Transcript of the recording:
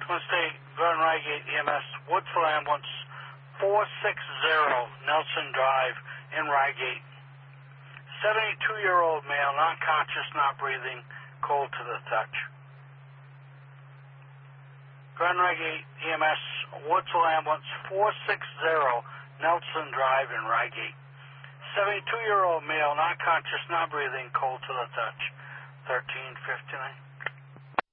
Twin State, Glen Reigate EMS, Woodsville Ambulance, 460 Nelson Drive in Reigate. 72-year-old male, not conscious, not breathing, cold to the touch. Glen Reigate EMS, Woodsville Ambulance, 460 Nelson Drive in Reigate. 72-year-old male, not conscious, not breathing, cold to the touch. 1359.